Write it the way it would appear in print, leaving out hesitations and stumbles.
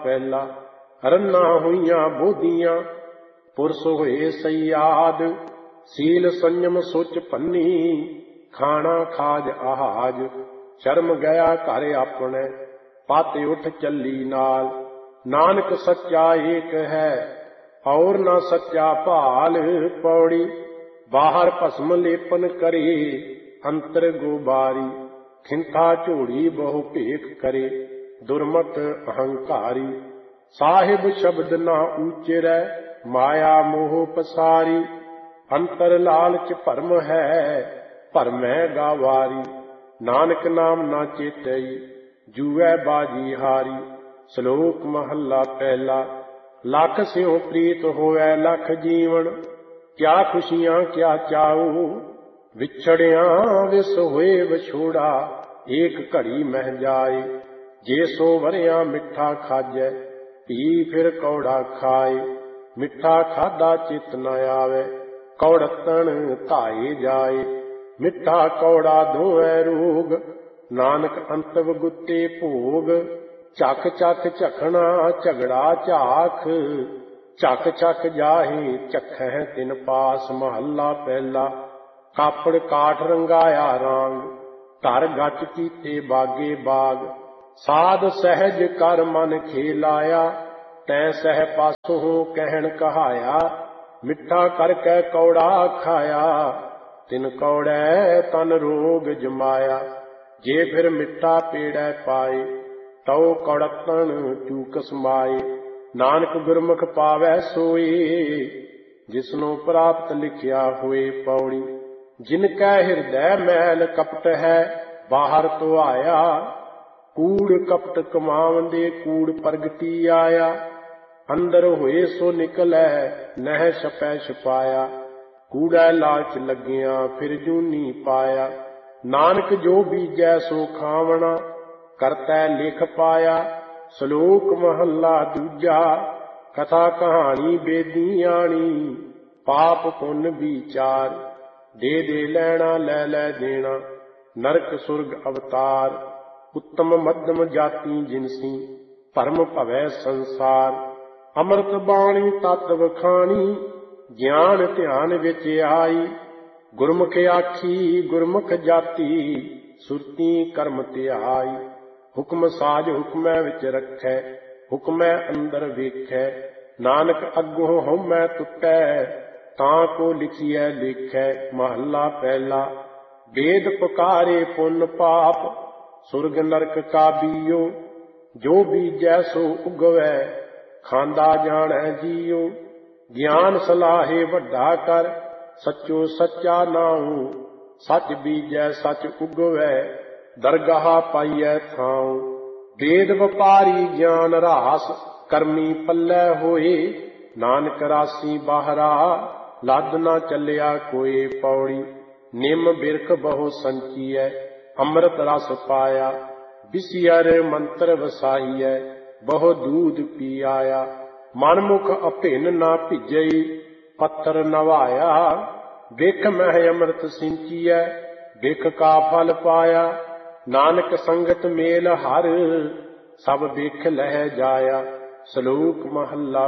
ਪਹਿਲਾ। ਰੰਨਾਂ ਹੋਈਆਂ ਬੋਧੀਆਂ ਪੁਰਸ ਹੋਏ ਸਯਾਦ, ਸੀਲ ਸੰਜਮ ਸੁਚ ਪੰਨੀ ਖਾਣਾ ਖਾਜ ਆਹਾਜ। ਸ਼ਰਮ ਗਿਆ ਘਰ ਆਪਣੇ ਪਾਤੇ ਉੱਠ ਚੱਲੀ ਨਾਲ, ਨਾਨਕ ਸੱਚਾ ਏਕ ਹੈ ਔਰ ਨਾ ਸੱਚਾ ਭਾਲ। ਪੌੜੀ ਬਾਹਰ ਭਸਮ ਲੇਪਨ ਕਰੇ ਅੰਤਰ ਗੋਬਾਰੀ, ਖਿੰਥਾ ਝੋੜੀ ਬਹੁ ਭੇਖ ਕਰੇ ਦੁਰਮਤ ਅਹੰਕਾਰੀ। ਸਾਹਿਬ ਸ਼ਬਦ ਨਾ ਊਚਰੈ ਮਾਇਆ ਮੋਹ ਪਸਾਰੀ, ਅੰਤਰ ਲਾਲਚ ਭਰਮ ਹੈ ਭਰਮੈ ਗਾਵਾਰੀ। ਨਾਨਕ ਨਾਮ ਨਾ ਚੇਤਈ ਜੂਐ ਬਾਜੀ ਹਾਰੀ। ਸ਼ਲੋਕ ਮਹੱਲਾ ਪਹਿਲਾ। ਲੱਖ ਸਿਉ ਪ੍ਰੀਤ ਹੋਵੈ ਲੱਖ ਜੀਵਨ, ਕਿਆ ਖੁਸ਼ੀਆਂ ਕਿਆ ਚਾਉ। ਵਿਛੜਿਆਂ ਵਿਸ ਹੋਏ ਵਿਛੋੜਾ ਏਕ ਘੜੀ ਮਹਿ ਜਾਏ। ਜੇ ਸੋ ਵਰਿਆਂ ਮਿੱਠਾ ਖਾਜੈ ਪੀ ਫਿਰ ਕੌੜਾ ਖਾਏ। ਮਿੱਠਾ ਖਾਧਾ ਚਿਤ ਨ ਆਵੈ ਕੌੜਤਨ ਧਾਏ ਜਾਏ। ਮਿੱਠਾ ਕੌੜਾ ਦੋਵੇਂ ਰੋਗ ਨਾਨਕ ਅੰਤਵ ਗੁੱਤੇ ਭੋਗ। ਝੱਕ ਝੱਕ ਝਖਣਾ ਝਗੜਾ ਝਾਖ, ਝੱਕ ਝੱਕ ਜਾਹੇ ਝਖੈ ਤਿਨ ਪਾਸ। ਮਹੱਲਾ ਪਹਿਲਾ। ਕਾਪੜ ਕਾਠ ਰੰਗਾਇਆ ਰਾਂਗ, ਧਰ ਗਚ ਕੀਤੇ ਬਾਗੇ ਬਾਗ। ਸਾਧ ਸਹਿਜ ਕਰ ਮਨ ਖੇਲਾਇਆ, ਤੈਂ ਸਹਿ ਪਾਸੋਂ ਕਹਿਣ ਕਹਾਇਆ। ਮਿੱਠਾ ਕਰਕੇ ਕੌੜਾ ਖਾਇਆ, ਤਿਨ ਕੌੜੈ ਤਨ ਰੋਗ ਜਮਾਇਆ। ਜੇ ਫਿਰ ਮਿੱਠਾ ਪੇੜੈ ਪਾਏ, ਤਉ ਕੌੜਤਨ ਚੂਕ ਸਮਾਏ। ਨਾਨਕ ਗੁਰਮੁਖ ਪਾਵੈ ਸੋਈ, ਜਿਸਨੂੰ ਪ੍ਰਾਪਤ ਲਿਖਿਆ ਹੋਏ। ਪੌੜੀ ਜਿਨ ਕੈ ਹਿਰਦੈ ਮੈਲ ਕਪਟ ਹੈ ਬਾਹਰ ਤੋਂ ਆਇਆ। ਕੂੜ ਕਪਟ ਕਮਾਵੰਦੇ ਕੂੜ ਪ੍ਰਗਟੀ ਆਇਆ। ਅੰਦਰ ਹੋਏ ਸੋ ਨਿਕਲੈ ਨਹਿ ਛਪੈ ਛਪਾਇਆ। ਕੂੜੈ ਲਾਲਚ ਲੱਗਿਆ ਫਿਰ ਜੂਨੀ ਪਾਇਆ। ਨਾਨਕ ਜੋ ਬੀਜੈ ਸੋ ਖਾਵਣਾ, ਕਰਤੈ ਲਿਖ ਪਾਇਆ। ਸ਼ਲੋਕ ਮਹੱਲਾ ਦੂਜਾ। ਕਥਾ ਕਹਾਣੀ ਬੇਦੀ ਆਣੀ, ਪਾਪ ਪੁੰਨ ਵਿਚਾਰ। ਦੇ ਦੇ ਲੈਣਾ ਲੈ ਲੈ ਦੇਣਾ, ਨਰਕ ਸੁਰਗ ਅਵਤਾਰ। ਉੱਤਮ ਮੱਧਮ ਜਾਤੀ ਜਿਨਸੀ, ਭਰਮ ਭਵੈ ਸੰਸਾਰ। ਅੰਮ੍ਰਿਤ ਬਾਣੀ ਤਤ ਵਖਾਣੀ, ਗਿਆਨ ਧਿਆਨ ਵਿੱਚ ਆਈ। ਗੁਰਮੁਖ ਆਖੀ ਗੁਰਮੁਖ ਜਾਤੀ, ਸੁਰਤੀ ਕਰਮ ਧਿਆਈ। ਹੁਕਮ ਸਾਜ ਹੁਕਮੈ ਵਿੱਚ ਰੱਖੈ, ਹੁਕਮੈ ਅੰਦਰ ਵੇਖੈ। ਨਾਨਕ ਅੱਗੋਂ ਹਉਮੈ ਟੁੱਟੈ, ਤਾਂ ਕੋ ਲਿਖੀਐ ਲੇਖੈ। ਮਹੱਲਾ ਪਹਿਲਾ। ਵੇਦ ਪੁਕਾਰੇ ਪੁੰਨ ਪਾਪ, ਸੁਰਗ ਨਰਕ ਕਾ ਬੀਓ। ਜੋ ਬੀਜੈ ਸੋ ਉਗਵੈ, ਖਾਂਦਾ ਜਾਣੈ ਜੀਓ। ਗਿਆਨ ਸਲਾਹੇ ਵੱਡਾ ਕਰ, ਸੱਚੋ ਸੱਚਾ ਨਾਉ। ਸੱਚ ਬੀਜੈ ਸੱਚ ਉਗਵੈ, ਦਰਗਾਹ ਪਾਈਐ ਥਾਉ। ਵੇਦ ਵਪਾਰੀ ਗਿਆਨ ਰਾਸ, ਕਰਮੀ ਪੱਲੇ ਹੋਏ। ਨਾਨਕ ਰਾਸੀ ਬਾਹਰਾ, ਲੱਦ ਨਾ ਚੱਲਿਆ ਕੋਏ। ਪੌੜੀ ਨਿੰਮ ਬਿਰਖ ਬਹੁ ਸੰਚੀਐ, ਅੰਮ੍ਰਿਤ ਰਸ ਪਾਇਆ। ਵਿਸਿਅਰ ਮੰਤਰ ਵਸਾਈਐ, ਬਹੁ ਦੂਧ ਪੀ ਆਇਆ। ਮਨਮੁਖ ਅਭਿੰਨ ਨਾ ਭਿਜਈ, ਪੱਥਰ ਨਵਾਇਆ। ਬਿਖ ਮਹਿ ਅੰਮ੍ਰਿਤ ਸਿੰਚੀਐ, ਬਿਖ ਕਾ ਫਲ ਪਾਇਆ। ਨਾਨਕ ਸੰਗਤ ਮੇਲ ਹਰ, ਸਭ ਬਿਖ ਲਹਿ ਜਾਇਆ। ਸ਼ਲੋਕ ਮਹੱਲਾ